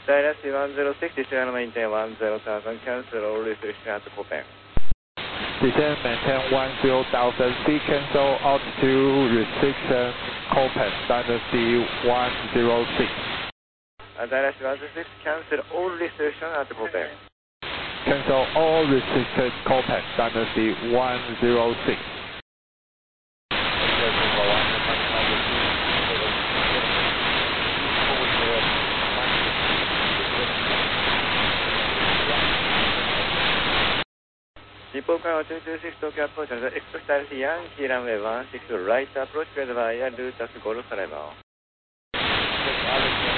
Dynasty 106, descend maintain 10,000, cancel all restriction at Copen. Descend maintain 10,000 feet, cancel altitude restriction, Copen, Dynasty 106. Dynasty 106, cancel all restriction at Copen. Cancel all restricted, Copen, Dynasty 106. Depot car 226 Tokyo approach and expect Yankee runway 16 right approach with via route as Golf Lima.